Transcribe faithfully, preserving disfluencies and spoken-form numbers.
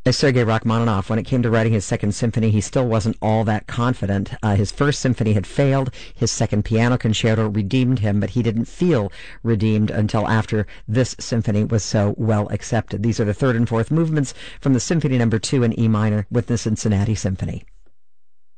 Sergei Rachmaninoff, when it came to writing his second symphony, he still wasn't all that confident. Uh, his first symphony had failed. His second piano concerto redeemed him, but he didn't feel redeemed until after this symphony was so well accepted. These are the third and fourth movements from the Symphony Number Two in E minor with the Cincinnati Symphony.